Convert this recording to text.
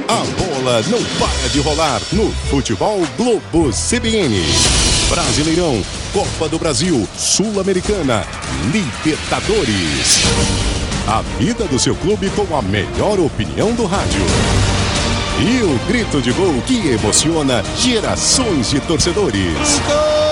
A bola não para de rolar no Futebol Globo CBN. Brasileirão, Copa do Brasil, Sul-Americana, Libertadores. A vida do seu clube com a melhor opinião do rádio. E o grito de gol que emociona gerações de torcedores.